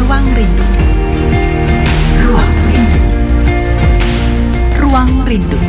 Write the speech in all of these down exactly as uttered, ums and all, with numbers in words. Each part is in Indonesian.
Ruang Rindu. Ruang Rindu. Ruang Rindu.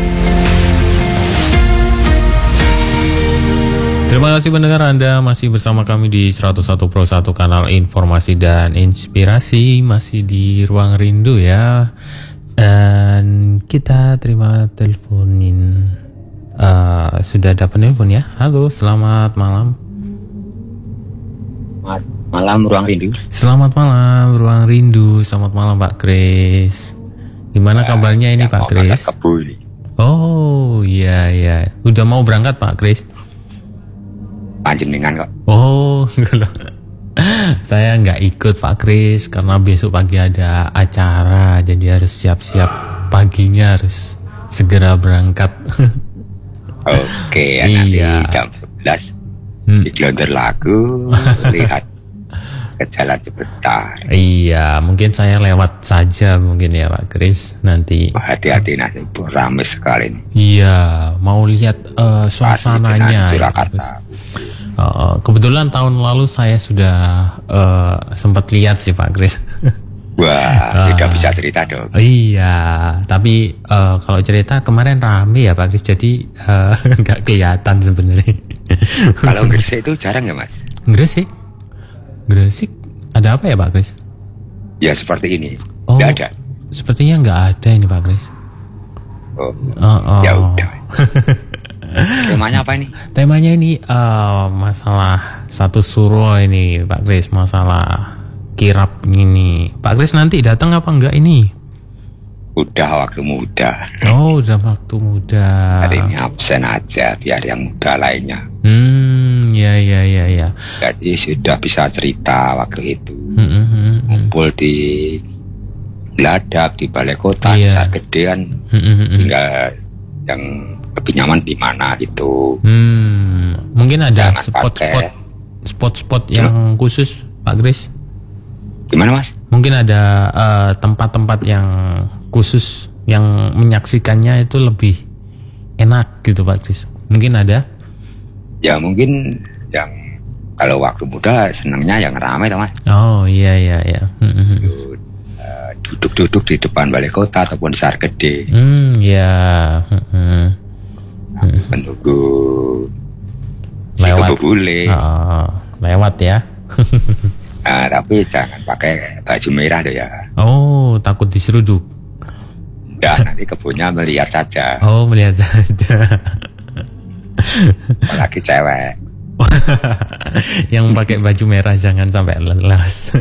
Terima kasih pendengar, Anda masih bersama kami di seratus satu Pro satu kanal informasi dan inspirasi, masih di Ruang Rindu ya. Dan kita terima teleponin. Uh, sudah ada penelpon ya. Halo, selamat malam. Selamat malam Ruang Rindu. Selamat malam Ruang Rindu. Selamat malam Pak Kris. Gimana ya, kabarnya ini Pak Kris? Oh iya iya. Udah mau berangkat Pak Kris? Panjenengan kok. Oh, saya nggak ikut Pak Kris karena besok pagi ada acara, jadi harus siap-siap paginya, harus segera berangkat. Oke, ya, nanti iya. jam sebelas hmm. di Glonder Lagu lihat ke Jalan Cipetar. Iya, mungkin saya lewat saja mungkin ya Pak Kris nanti. Oh, hati-hati nanti bu, ramai sekali nih. Iya, mau lihat uh, suasananya. Uh, kebetulan tahun lalu saya sudah uh, sempat lihat sih Pak Kris. Wah, uh, tidak bisa cerita dong. Iya, tapi uh, kalau cerita kemarin rame ya Pak Kris, jadi nggak uh, kelihatan sebenarnya. Kalau Gresik itu jarang ya Mas? Gresik? Gresik ada apa ya Pak Kris? Ya seperti ini. Oh, nggak ada. Sepertinya nggak ada ini Pak Kris. Oh, uh, uh. ya udah. Temanya apa ini? Temanya ini uh, masalah satu suro ini Pak Kris, masalah kirap ini. Pak Kris nanti datang apa enggak ini? Udah waktu muda. Oh, udah waktu muda. Hari ini absen aja biar yang muda lainnya. Hmm, ya ya ya ya. Jadi sudah bisa cerita waktu itu. Hmm, hmm, hmm, Ngumpul di Gladak di Balai Kota, iya. Saat gedean. Hmm, hmm, hmm. Tinggal yang lebih nyaman di mana gitu. Hmm, mungkin ada Jangan spot-spot pakai. spot-spot yang hmm. khusus Pak Kris. Gimana Mas? Mungkin ada uh, tempat-tempat yang khusus yang menyaksikannya itu lebih enak gitu Pak Kris. Mungkin ada? Ya mungkin yang kalau waktu muda senangnya yang ramai Mas. Oh iya iya iya. Hmm. Uh, duduk-duduk di depan Balai Kota ataupun Sar Gede. Hmm ya. Hmm. Menunggu lewat bule. Oh, lewat ya. Nah, tapi jangan pakai baju merah deh ya. Oh, takut diseruduk. Udah, nanti kebunnya melihat saja. Oh, melihat saja. Apalagi cewek. Yang pakai baju merah jangan sampai lelas.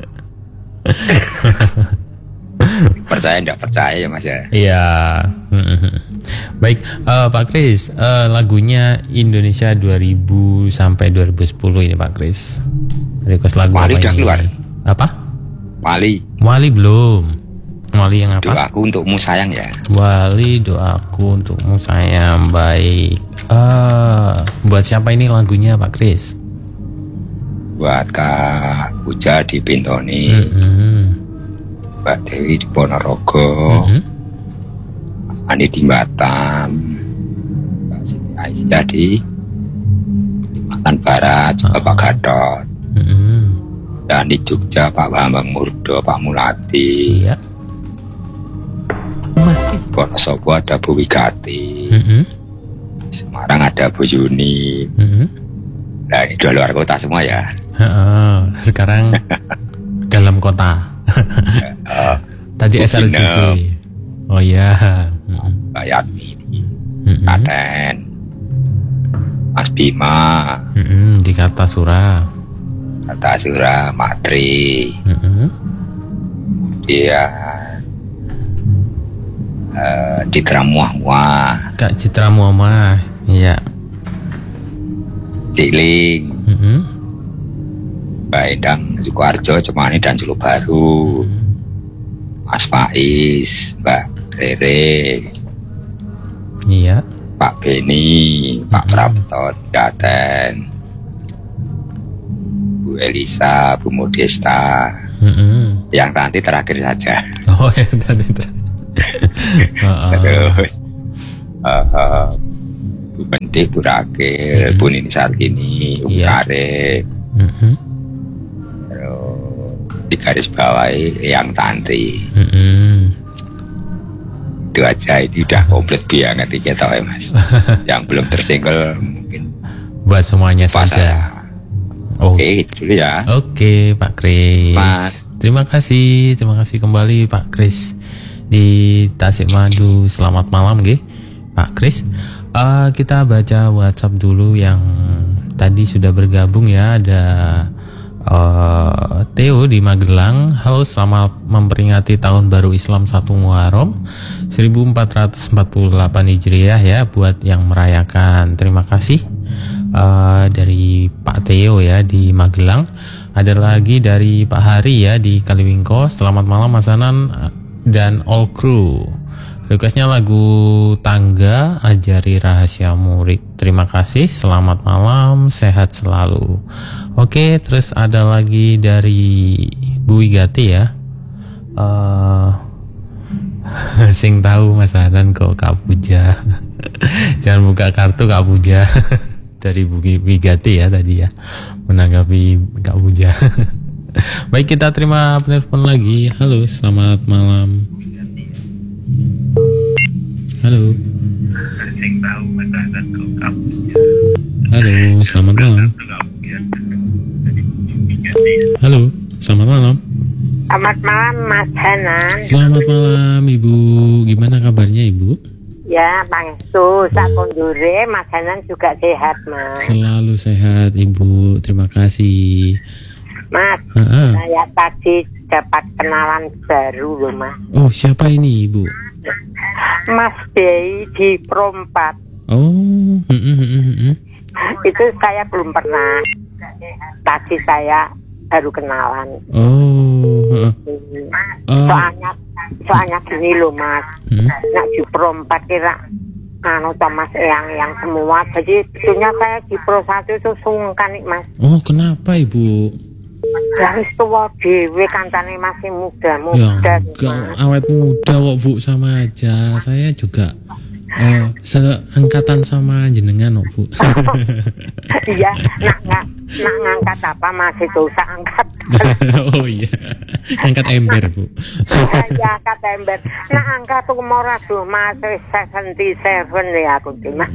Percaya enggak percaya ya Mas ya? Iya. Baik, uh, Pak Kris, uh, lagunya Indonesia dua ribu sampai dua ribu sepuluh ini Pak Kris. Request lagu Wali apa udah ini? Keluar. Apa? Wali. Wali belum. Wali yang apa? Doaku untukmu sayang ya. Wali, doaku untukmu sayang. Baik. Uh, buat siapa ini lagunya Pak Kris? Buat Kak Puja di Pintoni. Mm-hmm. Mbak Dewi di Ponorogo. Mm-hmm. Mas Andi di Batam. Mbak Siti Aisyah di Kalimantan Barat. Juga uh-huh. Pak Gatot. Mm-hmm. Dan di Jogja Pak Bambang Murdo, Pak Mulati. Iya. Meski Wonosobo ada Bu Wigati. mm-hmm. Semarang ada Bu Yuni. Mm-hmm. Nah ini dua luar kota semua ya. Uh, sekarang dalam kota. uh, Tadi S R J J. Oh iya. Mbak Yatmi, mm-hmm. Katen, Mas Bima, mm-hmm. di Kartasura. Kartasura, Matri. Mm-hmm. Dia uh, Citra Muah-Muah, Kak Citra Muhammad. Iya. Ciling, Mm-hmm. Mbak Endang Sukoharjo, Cemani dan Sulu Baru, Mm-hmm. Mas Faiz, Mbak Rere, Iya. Pak Beni, Pak Mm-hmm. Prapto, Katen, Bu Elisa, Bu Modesta. Mm-hmm. Yang nanti terakhir saja. Oh yang tadi terakhir. uh-uh. Terus uh, uh, Bu Benti, Bu Rakil, Mm-hmm. Bu Nini Sartini, Bu Iya. Kare, Mm-hmm. terus di garis bawahi yang tantri. Mm-mm. Itu aja, itu udah komplit banget iki tau ya Mas. Yang belum tersingle mungkin Buat semuanya pas saja. saya. Oh. Oke, itu dulu ya. Oke, Pak Kris. Mas. Terima kasih, terima kasih kembali Pak Kris di Tasikmadu. Selamat malam, nggih, Pak Kris. Uh, kita baca WhatsApp dulu yang tadi sudah bergabung ya. Ada uh, Theo di Magelang. Halo, selamat memperingati tahun baru Islam satu Muharram seribu empat ratus empat puluh delapan Hijriah ya, buat yang merayakan. Terima kasih. Uh, dari Pak Theo ya di Magelang. Ada lagi dari Pak Hari ya di Kaliwingko. Selamat malam Mas Anan dan all crew. Requestnya lagu Tangga Ajari Rahasia Murid. Terima kasih, selamat malam, sehat selalu. Oke, terus ada lagi dari Bu Wigati ya. uh, Sing tahu Mas Anan kok Kak Puja. Jangan buka kartu Kak Puja. Dari Bu Wigati ya tadi ya, menanggapi Kak Puja. Baik, kita terima penelpon lagi. Halo, selamat malam. Halo. Halo, selamat malam. Halo, selamat malam. Selamat malam Mas Hanan. Selamat malam Ibu. Gimana kabarnya Ibu? Ya, Bangsu, sakundure Mas Hanan juga sehat, Mas. Selalu sehat, Ibu. Terima kasih. Mas, Ha-ha. saya tadi dapat kenalan baru loh, Mas. Oh, siapa ini, Ibu? Mas Dei di Prompat. Oh, mm, mm, mm, mm. Itu saya belum pernah. Tadi saya baru kenalan. Oh, ha-ha. Oh. Soalnya, soalnya gini loh, Mas. Hmm. Nak di Prompat kira anu Thomas yang yang semua. Jadi betulnya saya di Pro satu itu sungkan nih, Mas. Oh, kenapa Ibu? Dari tua dewe kancane masih muda Ya, muda. enggak, awet muda kok Bu, sama aja. Saya juga eh, seangkatan sama jenengan kok Bu. Iya, nak nggak nak ngangkat apa masih tuh usah angkat. Oh iya, angkat ember Bu. Ya angkat ember. Nak angkat tuh mora tuh masih tujuh puluh tujuh ya aku cuma.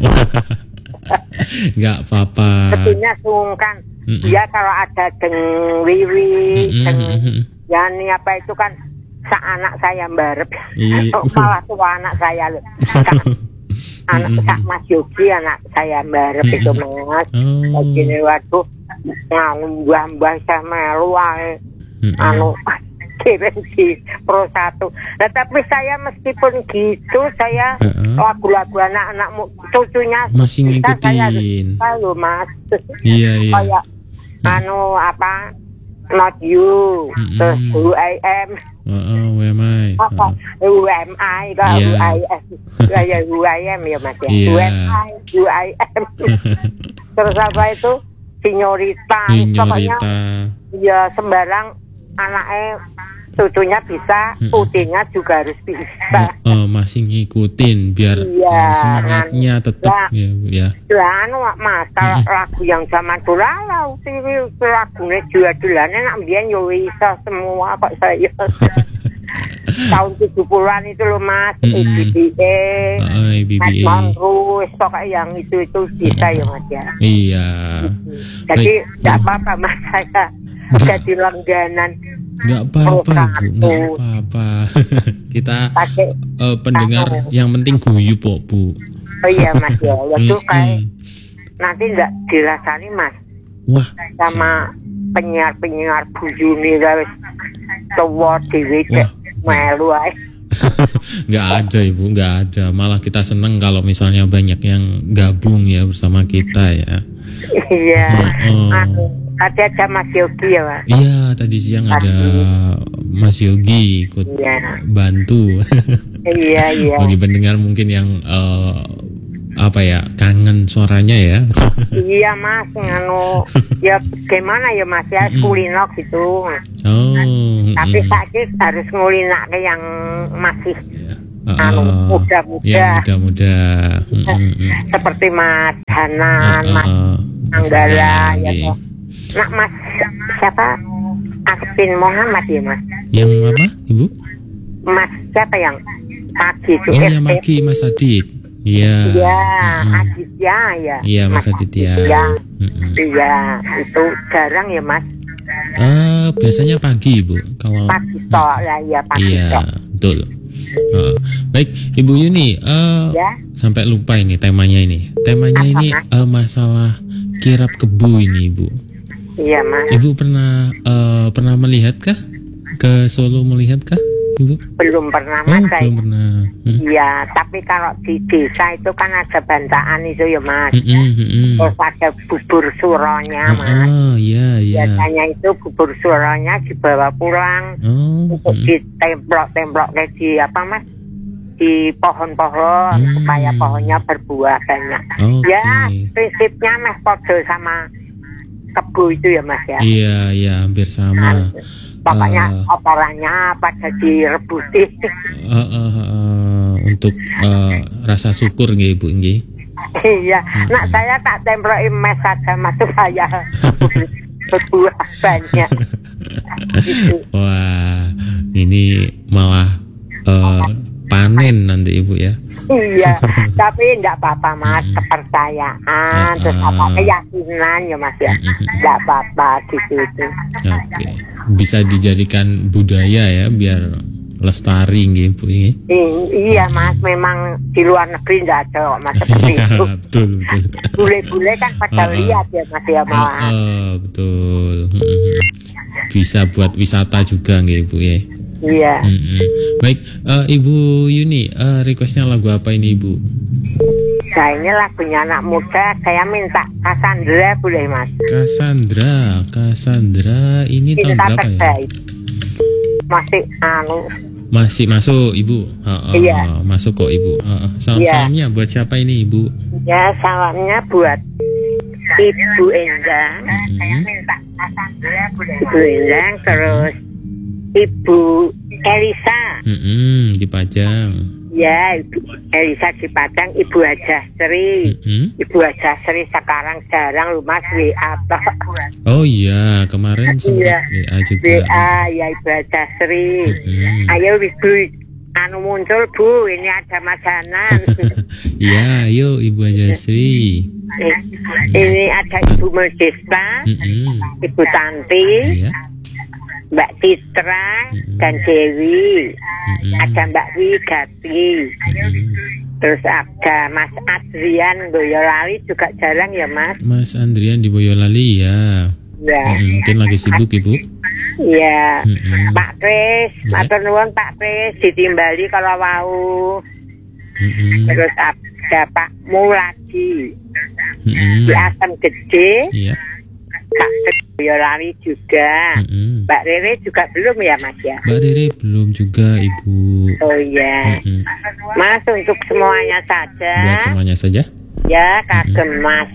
Enggak apa-apa. Sebetulnya sungkan. Mm-mm. Dia kalau ada deng wiwi, Mm-mm, deng mm-mm. yani apa itu kan sa anak saya mbarep. Iya. Malah tua anak saya loh. Anak Mm-mm. Sak Mas Yogi anak saya mbarep itu Mas. Oh. Begini waduh ngambah-mbah saya melu ae. Mm-mm. Anu kirim di Pro satu. Nah, tapi saya meskipun gitu saya Uh-uh. lagu-lagu anak-anak cucunya Masih bisa saya ngikutin. tahu Mas. Iya, iya. Kayak anu apa Not You, Mm-mm. terus Who I Am, Oh, W M I. apa Who Am I, kalau Iya. Who I Am, ya Who I Am ya Mas ya, Iya. Who Am I, Who I Am. Terus apa itu Sinyorita, pokoknya Sinyorita. ya sembarang anaknya cucunya bisa, Mm-mm. putihnya juga harus bisa. Oh, oh, masih ngikutin biar Iya, eh, semangatnya tetap Lah. ya Bu ya. Lah anu Mas, kalau Mm-mm. lagu yang zaman dulu lah itu lagune jual-jualane nak mbiyen yo iso semua kok saya. Tahun tujuh puluhan itu loh Mas, Mm-mm. E B B A, Oh, B B A. Monrus, pokoknya yang itu-itu bisa ya Mas ya. Iya. Jadi Baik. tidak apa-apa Mas, saya jadi langganan. Nggak apa-apa Oh, Bu, nggak apa-apa. Kita Pakai eh, pendengar Anu. yang penting guyu kok Bu. oh iya Mas ya, waduh Mm-mm. kayak nanti enggak dirasani Mas Wah, sama penyiar-penyiar bujuni guys tua dewe Wah. melu ae. nggak ada Ibu, nggak ada. Malah kita seneng kalau misalnya banyak yang gabung ya bersama kita ya. Iya. Oh. Anu, ada ada Mas Yogi ya Mas. Iya, tadi siang ada Mas Yogi ikut Iya. bantu. Iya iya. Bagi pendengar mungkin yang eh, apa ya, kangen suaranya ya. Iya Mas, nganu ya gimana ya Mas ya Mm-mm. kulinok gitu. Oh. Tapi mm-mm. sakit harus ngulinak yang masih Uh, anu, uh, muda-muda. ya muda-muda. Mm, mm, mm. seperti Mas Uh, Hanan, uh, Mas uh. Anggala ya Iya. toh. Nak Mas siapa? Aspin Muhammad ya Mas. Yang apa, Ibu? Mas siapa yang pagi itu? Oh R T? ya, Maki, Mas Adit. Iya. Iya, Mm-mm. Aditya ya. Iya, Mas Aditya. Iya, Mm-mm. iya, itu jarang ya Mas. Eh, biasanya pagi, Bu. Kalau Pagi tok lah ya, pagi Iya, tok. betul. Eh, baik, Ibu Yuni, eh, Ya, sampai lupa ini temanya ini. Temanya Apa, ini Mas? eh, masalah kirap kebu ini, Ibu. iya Mas. Ibu pernah eh, pernah melihatkah ke Solo, melihatkah, Ibu? Belum pernah Oh, Mas. saya. belum pernah. Hmm. Iya, tapi kalau di desa itu kan ada bantaan itu ya Mas. Mm-mm, mm-mm. Terus ada bubur suronya Mas. Ah, iya, iya. Biasanya itu bubur suronya dibawa pulang Oh, untuk mm. ditemplok-templok kayak di apa Mas? Di pohon-pohon Hmm. supaya pohonnya berbuah banyak. Oke. Ya, prinsipnya meh podo sama kebu itu ya Mas ya. Iya, iya, hampir sama. Pokoknya Eh. operannya pada direbutin. Eh, eh, eh, untuk eh, rasa syukur nggih, Ibu nggih. Iya, nak saya tak templokin mes saja Mas supaya berbuah banyak. Gitu. Wah, ini malah eh, panen nanti, Ibu ya. Iya, tapi enggak apa-apa Mas, kepercayaan, terus apa keyakinan ya Mas ya. Enggak apa-apa gitu itu. Oke. Bisa dijadikan budaya ya, biar lestari nggih, Bu nggih. I- iya Mas, memang di luar negeri enggak ada kok Mas seperti itu. Betul, betul. Bule-bule kan pada Uh-uh. lihat ya Mas ya Eh, malah. eh, betul. Mm-mm. Bisa buat wisata juga nggih, Bu ya. Iya. Mm-mm. Baik, eh, Ibu Yuni, eh, requestnya lagu apa ini, Ibu? Nah ini lagunya anak muda, saya minta Cassandra boleh Mas? Cassandra, Cassandra ini tahun Cinta berapa ya? terbaik. Masih anu. Masih masuk, Ibu. Ah, ah, Iya. ah, masuk kok, Ibu. Ah, ah. Salam-salamnya buat siapa ini, Ibu? Ya salamnya buat Ibu Endang. Mm-mm. Ibu Endang terus Ibu Elisa. Mm-mm, dipajang. Ya Ibu Elisa di Padang. Ibu Hajah Sri. Mm-mm. Ibu Hajah Sri sekarang jarang lu Mas W A tok. Oh iya, kemarin Iya. sempat W A juga. W A ya Ibu Hajah Sri. Mm-mm. Ayo Ibu anu muncul Bu, ini ada Mas Hanan. Iya, yuk Ibu Ajasri. Eh, ini ada Ibu Modesta, Mm-mm. Ibu Tanti, Iya. Mbak Citra, Mm-mm. dan Dewi. Mm-mm. Ada Mbak Wigati. Mm-mm. Terus ada Mas Adrian Boyolali juga jarang ya Mas. Mas Andrian di Boyolali ya. Ya, Mm-mm, mungkin lagi sibuk, Ibu. ya. Mm-mm. Pak Kris, Ya. matur nuwun Pak Kris ditimbali kalau mau. Mm-mm. Terus ada Pak Muladi Mm-mm. di Asam Gede, Iya. Pak Boyolali juga. Mm-mm. Mbak Rere juga belum ya Mas ya? Mbak Rere belum juga, Ibu. Oh iya. Mm-mm. Mas untuk semuanya saja. Buat semuanya saja. Ya kagem Mas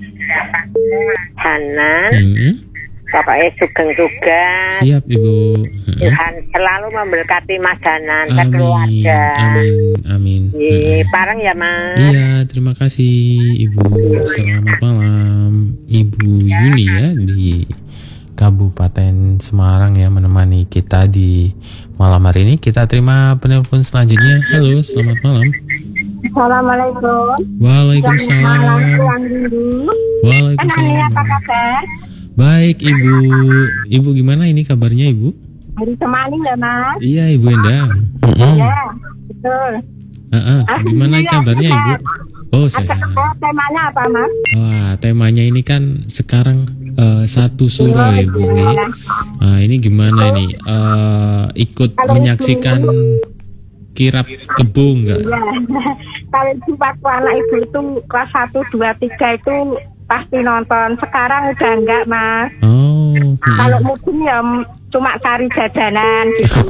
Hanan. Mm-mm. Pokoknya sugeng tugas. Siap, Ibu. Mm-mm. Tuhan selalu memberkati Mas Hanan dan Amin, keluarga. amin, amin. Ye, Mm-mm. parang ya Mas. Iya, terima kasih Ibu. Selamat malam, Ibu Yuni ya di Kabupaten Semarang ya, menemani kita di malam hari ini. Kita terima penelpon selanjutnya. Halo, selamat malam. Assalamualaikum. Waalaikumsalam. Yang rindu. Waalaikumsalam. Apa kabar? Baik, Ibu. Ibu gimana ini kabarnya, Ibu? Dari Semaling ya Mas? Iya, Ibu Endang. Mm-mm. Ya, betul. Ah, ah, gimana kabarnya, Ibu? Oh, Ada sehat. apa? Temanya apa Mas? Wah, temanya ini kan sekarang eh, satu suro ya, Bu. Nih. Nah, ini gimana ini? Eh, ikut menyaksikan kirap kebo enggak? Ya. Kalau itu waktu anak ibu itu kelas satu, dua, tiga itu pasti nonton. Sekarang udah enggak Mas. Oh, mm-mm. Kalau mungkin ya m- cuma cari jajanan gitu.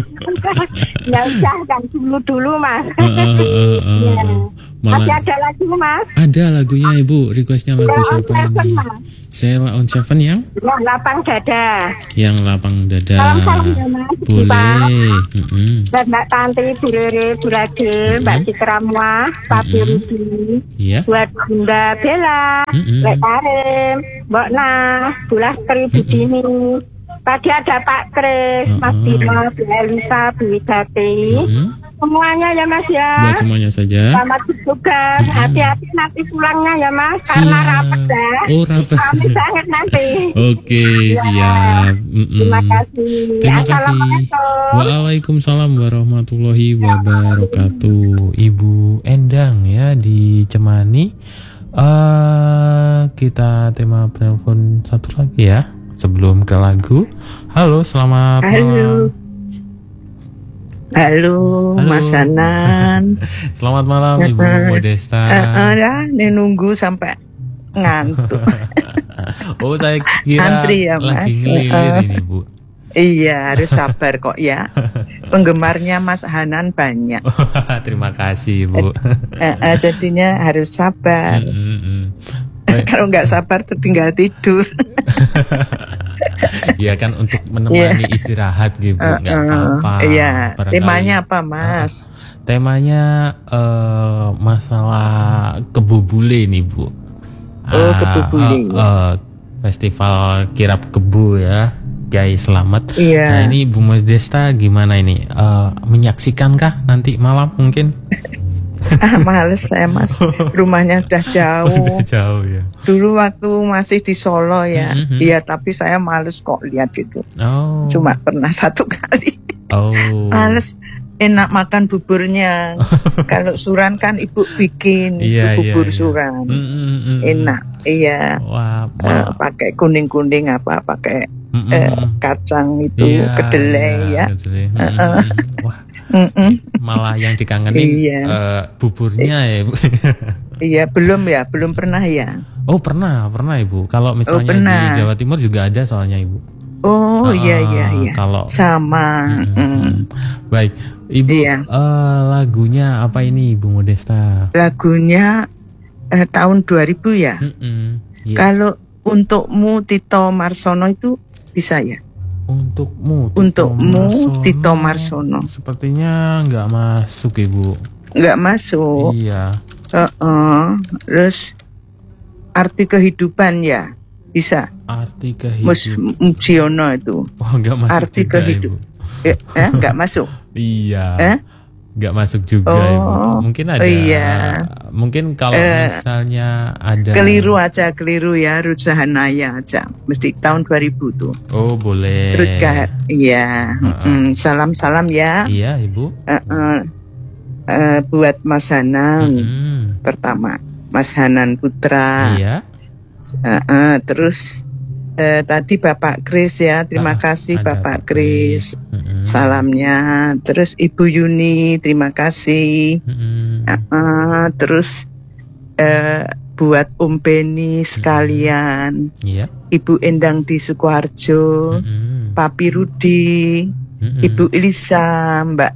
Ya udah kan dulu-dulu Mas. Eh, eh, eh, eh. Ya. Masih Malah ada lagi Mas. ada lagunya, Ibu. Requestnya lagu Sheila on siapa Seven, ini? Mas. Sheila on Seven yang Yang lapang dada. yang lapang dada. Salam-salam ya Mas. Pak. Boleh. Mm-mm. Dan Mbak Tanti, Bu Rere, Bu Rage, Mbak Mm-mm. Citra Muah, Pak Mm-mm. Rudi, Iya. buat Bunda Bella, Mm-mm. Mbak Karim, Mbak Nah, Bu Lastri, Bu Dini, Tadi ada Pak Kris, Mas Mm-mm. Dino, Bu Elisa, Bu Widati. Mm-mm. Semuanya ya Mas ya. Buat semuanya saja. Selamat bertugas. Mm-mm. Hati-hati nanti pulangnya ya Mas. Karena Siap. rapat ya. Oh, rapat. Kami sangat nanti. Oke, Ya. siap. Mm-mm. Terima kasih. Terima kasih. Assalamualaikum. Waalaikumsalam warahmatullahi wabarakatuh. Ibu Endang ya di Cemani. Eh kita tema penelpon satu lagi ya sebelum ke lagu. Halo, selamat Halo. malam. Halo, Halo. Mas Hanan. Selamat malam Ibu Modesta. Eh, ya, ini nunggu sampai ngantuk. Oh, saya kira Antri ya, lagi Mas. ngelilir Eh. ini Bu. Iya, harus sabar kok ya. Penggemarnya Mas Hanan banyak. Terima kasih Bu. Eh, eh, jadinya harus sabar. Mm, mm, mm. Baik. Kalau nggak sabar tuh tinggal tidur. Ya kan untuk menemani istirahat gitu, Eh, nggak eh, apa-apa. Iya. Barangkali- Temanya apa, Mas? Temanya eh, masalah kebubule nih Bu. Oh, kebubule. eh, eh, Festival Kirap Kebu ya, Kiai Selamat. Iya. Nah ini Bu Modesta gimana ini? Eh, menyakankah nanti malam mungkin? Ah, males saya, Mas. Rumahnya udah jauh. Jauh ya. Dulu waktu masih di Solo ya. Mhm. Iya, tapi saya males kok lihat itu. Oh. Cuma pernah satu kali. Oh. Males, enak makan buburnya. Kalau suran kan ibu bikin Iya, itu bubur iya, iya. suran. Mm, mm, mm, Enak, iya. Wah, Eh, wah. pakai kuning-kuning apa, pakai Mm, mm, eh, mm. kacang itu, Iya, kedelai iya, ya. kedelai. Mm, Eh, mm, eh. mm. Wah, Mm-mm. malah yang dikangenin Iya. eh, buburnya ya Bu. Iya, belum ya, belum pernah ya. Oh pernah, pernah Ibu. Kalau misalnya pernah. di Jawa Timur juga ada soalnya Ibu. Oh, Ah, iya iya iya. Kalau Sama. Mm, mm, mm. mm. Baik, Ibu. Iya. eh, lagunya apa ini Ibu Modesta? Lagunya eh, tahun dua ribu ya. Mm-mm. Iya. Kalau untukmu Tito Marsono itu bisa ya? Untukmu, Tito Untukmu, Marsono. Tito Marsono. Sepertinya nggak masuk Ibu. Nggak masuk. Iya. Heeh. Terus arti kehidupan ya bisa. Arti Mus kehidupan. Mujiono itu. Oh, nggak masuk Arti juga kehidup- Ibu. Eh, eh, nggak masuk. Iya. Eh? Nggak masuk juga Oh, Ibu. Mungkin ada. iya. Mungkin kalau Eh, misalnya ada. Keliru aja, keliru ya. Ruth Sahanaya aja. Mesti tahun dua ribu tuh. Oh boleh. Ruth Ka- Iya. Heeh. Mm, salam-salam ya. Iya Ibu. Eh, eh, eh, buat Mas Hanan Mm-mm. pertama. Mas Hanan Putra. Iya. Eh, eh, terus eh, tadi Bapak Kris ya. Terima Ah, kasih ada Bapak Pak Kris. Mm-mm. Salamnya. Terus Ibu Yuni. Terima kasih. Mm-mm. Ah, terus eh, buat Om Beni sekalian, Iya. Ibu Endang di Sukoharjo, Mm-mm. Papi Rudi, Mm-mm. Ibu Elisa, Mbak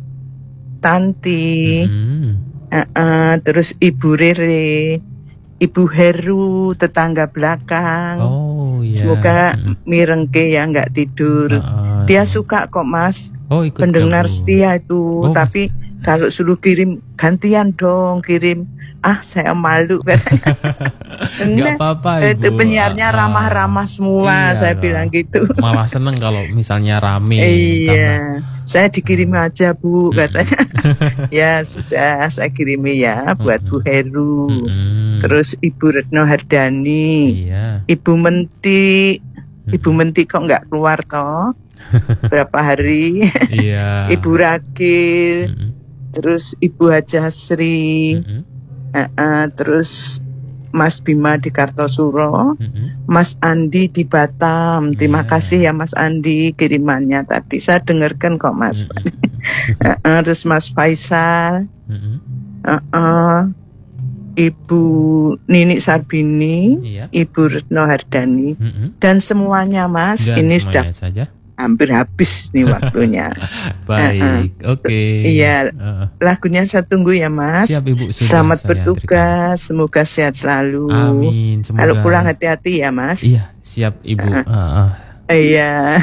Tanti, Mm-mm. ah, ah, terus Ibu Rere, Ibu Heru, tetangga belakang. Oh iya. Semoga Mm-mm. mirengke ya nggak tidur. Ah, Dia ah. suka kok Mas, Oh ikut pendengar gabung. setia itu. Oh. Tapi kalau suruh kirim gantian dong kirim. Ah saya malu katanya. Nggak apa-apa Itu Ibu. penyiarnya Ah, ah. ramah-ramah semua. Iya Saya dong. bilang gitu. Malah seneng kalau misalnya rame. Tambah- Iya, saya dikirim aja Bu Mm-mm. katanya. Ya sudah saya kirimi ya buat Bu Heru. Mm-mm. Terus Ibu Retno Hardani, Iya. Ibu Menti, Ibu Mm-mm. Menti kok nggak keluar toh? Berapa hari? Iya. Ibu Rakil, Mm-mm. terus Ibu Haja Sri, Mm-mm. eh, eh, terus Mas Bima di Kartosuro, Mm-mm. Mas Andi di Batam. Terima Iya. kasih ya Mas Andi kirimannya tadi. Saya dengarkan kok Mas. Mm-mm. Eh, eh, terus Mas Faisal, Mm-mm. eh, eh, Ibu Nini Sarbini, Iya. Ibu Retno Hardani, Mm-mm. dan semuanya Mas. Dan Ini sudah semuanya saja. hampir habis nih waktunya. Baik. Oke. Iya. Heeh. Lagunya saya tunggu ya Mas. Siap Ibu. Sudah Selamat saya bertugas, semoga sehat selalu. antrikan. Amin. Semoga. Kalau pulang hati-hati ya Mas. Iya. Siap Ibu. Heeh. Iya.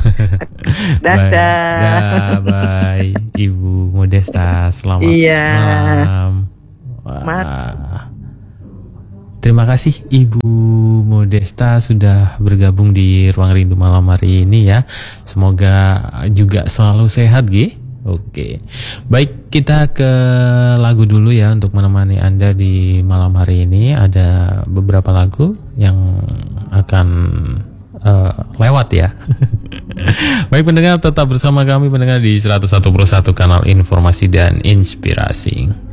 Dadah. Dadah, bye. Ibu Modesta, selamat Iya. malam. Wah. Ma- terima kasih Ibu Modesta sudah bergabung di Ruang Rindu malam hari ini ya. Semoga juga selalu sehat, Gi. Oke. Baik, kita ke lagu dulu ya untuk menemani Anda di malam hari ini. Ada beberapa lagu yang akan uh, lewat ya. Baik pendengar, tetap bersama kami pendengar di seratus satu koma satu Kanal Informasi dan Inspirasi.